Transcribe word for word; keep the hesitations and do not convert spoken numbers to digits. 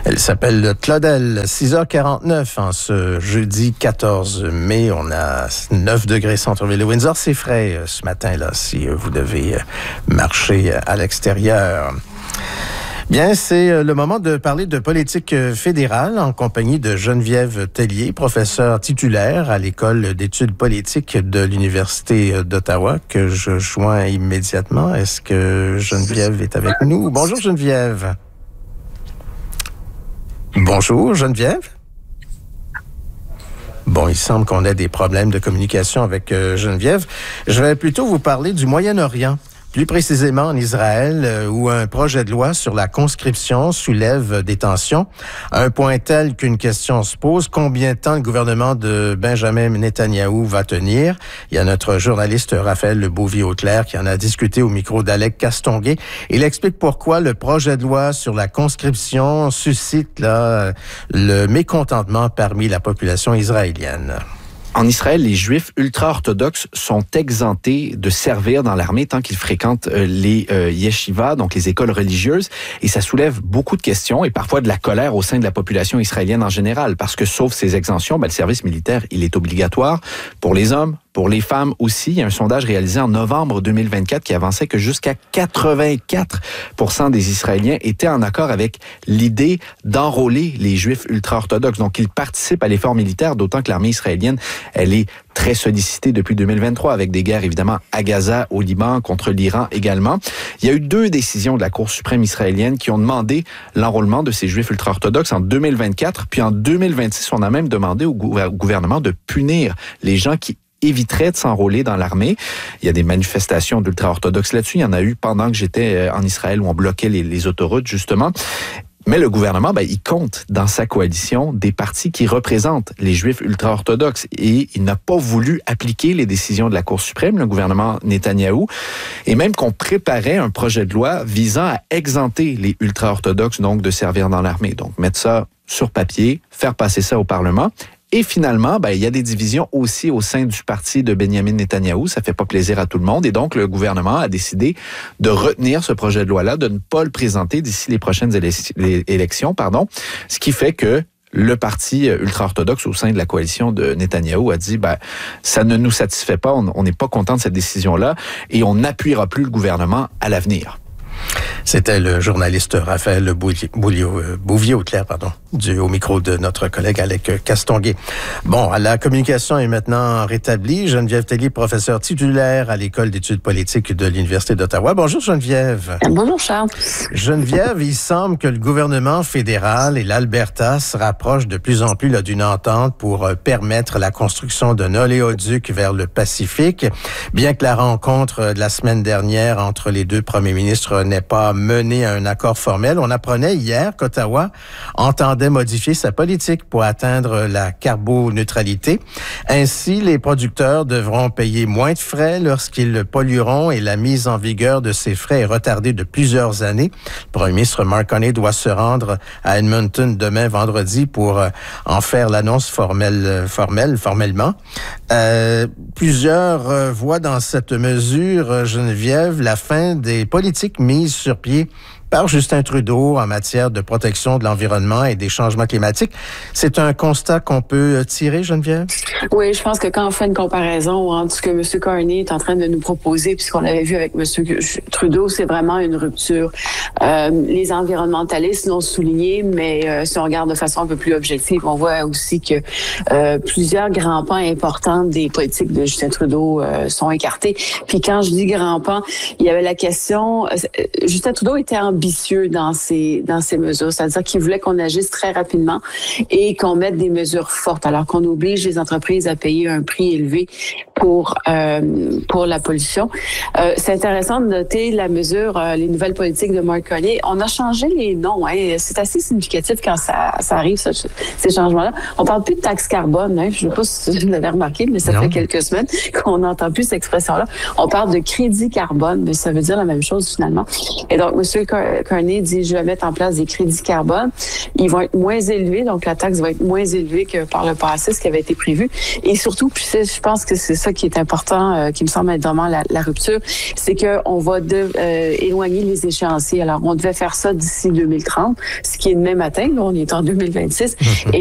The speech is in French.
Elle s'appelle Claudel, six heures quarante-neuf en ce jeudi quatorze mai. On a neuf degrés centre-ville de Windsor. C'est frais ce matin-là si vous devez marcher à l'extérieur. Bien, c'est le moment de parler de politique fédérale en compagnie de Geneviève Tellier, professeure titulaire à l'École d'études politiques de l'Université d'Ottawa, que je joins immédiatement. Est-ce que Geneviève est avec nous? Bonjour Geneviève. Bonjour Geneviève. Bon, il semble qu'on ait des problèmes de communication avec euh, Geneviève. Je vais plutôt vous parler du Moyen-Orient. Plus précisément en Israël, euh, où un projet de loi sur la conscription soulève des tensions. À un point tel qu'une question se pose, combien de temps le gouvernement de Benjamin Netanyahou va tenir? Il y a notre journaliste Raphaël Beauvier-Auclair qui en a discuté au micro d'Alec Castonguay. Il explique pourquoi le projet de loi sur la conscription suscite là, le mécontentement parmi la population israélienne. En Israël, les Juifs ultra-orthodoxes sont exemptés de servir dans l'armée tant qu'ils fréquentent les euh, yeshivas, donc les écoles religieuses. Et ça soulève beaucoup de questions et parfois de la colère au sein de la population israélienne en général. Parce que sauf ces exemptions, ben, le service militaire, il est obligatoire pour les hommes, pour les femmes aussi. Il y a un sondage réalisé en novembre deux mille vingt-quatre qui avançait que jusqu'à quatre-vingt-quatre pour cent des Israéliens étaient en accord avec l'idée d'enrôler les Juifs ultra-orthodoxes. Donc, ils participent à l'effort militaire, d'autant que l'armée israélienne, elle est très sollicitée depuis deux mille vingt-trois, avec des guerres évidemment à Gaza, au Liban, contre l'Iran également. Il y a eu deux décisions de la Cour suprême israélienne qui ont demandé l'enrôlement de ces Juifs ultra-orthodoxes en deux mille vingt-quatre. Puis en deux mille vingt-six, on a même demandé au gouvernement de punir les gens qui éviterait de s'enrôler dans l'armée. Il y a des manifestations d'ultra-orthodoxes là-dessus. Il y en a eu pendant que j'étais en Israël où on bloquait les, les autoroutes, justement. Mais le gouvernement, ben, il compte dans sa coalition des partis qui représentent les Juifs ultra-orthodoxes et il n'a pas voulu appliquer les décisions de la Cour suprême, le gouvernement Netanyahou, et même qu'on préparait un projet de loi visant à exempter les ultra-orthodoxes donc de servir dans l'armée. Donc mettre ça sur papier, faire passer ça au Parlement. Et finalement, ben, il y a des divisions aussi au sein du parti de Benjamin Netanyahou. Ça fait pas plaisir à tout le monde. Et donc, le gouvernement a décidé de retenir ce projet de loi-là, de ne pas le présenter d'ici les prochaines élections, pardon. Ce qui fait que le parti ultra-orthodoxe au sein de la coalition de Netanyahou a dit, ben, ça ne nous satisfait pas. On n'est pas content de cette décision-là et on n'appuiera plus le gouvernement à l'avenir. C'était le journaliste Raphaël Beauvier-Auclair, pardon, du, au micro de notre collègue Alec Castonguay. Bon, la communication est maintenant rétablie. Geneviève Tellier, professeure titulaire à l'École d'études politiques de l'Université d'Ottawa. Bonjour Geneviève. Bonjour Charles. Geneviève, il semble que le gouvernement fédéral et l'Alberta se rapprochent de plus en plus là, d'une entente pour permettre la construction d'un oléoduc vers le Pacifique. Bien que la rencontre de la semaine dernière entre les deux premiers ministres n'ait pas mené à un accord formel, on apprenait hier qu'Ottawa entendait modifier sa politique pour atteindre la carboneutralité. Ainsi, les producteurs devront payer moins de frais lorsqu'ils pollueront et la mise en vigueur de ces frais est retardée de plusieurs années. Le premier ministre Mark Carney doit se rendre à Edmonton demain vendredi pour en faire l'annonce formelle, formelle formellement. Euh, plusieurs euh, voient dans cette mesure, Geneviève, la fin des politiques mises sur pied par Justin Trudeau en matière de protection de l'environnement et des changements climatiques. C'est un constat qu'on peut tirer, Geneviève? Oui, je pense que quand on fait une comparaison entre ce que M. Carney est en train de nous proposer puis ce qu'on avait vu avec M. Trudeau, c'est vraiment une rupture. Euh, les environnementalistes l'ont souligné, mais euh, si on regarde de façon un peu plus objective, on voit aussi que euh, plusieurs grands pans importants des politiques de Justin Trudeau euh, sont écartés. Puis quand je dis grands pans, il y avait la question... Euh, Justin Trudeau était en ambitieux dans ces dans ces mesures, c'est-à-dire qu'il voulait qu'on agisse très rapidement et qu'on mette des mesures fortes, alors qu'on oblige les entreprises à payer un prix élevé pour euh, pour la pollution. Euh, c'est intéressant de noter la mesure, euh, les nouvelles politiques de Mark Carney. On a changé les noms, hein. C'est assez significatif quand ça ça arrive, ça, ces changements-là. On parle plus de taxe carbone, hein. Je ne sais pas si vous l'avez remarqué, mais ça non. fait quelques semaines qu'on n'entend plus cette expression-là. On parle de crédit carbone, mais ça veut dire la même chose finalement. Et donc, M. Car- Carney dit, je vais mettre en place des crédits carbone. Ils vont être moins élevés, donc la taxe va être moins élevée que par le passé, ce qui avait été prévu. Et surtout, puis je pense que c'est ça qui est important, euh, qui me semble être vraiment la, la rupture, c'est qu'on va de, euh, éloigner les échéanciers. Alors, on devait faire ça d'ici deux mille trente, ce qui est demain matin. Là, on est en deux mille vingt-six. Et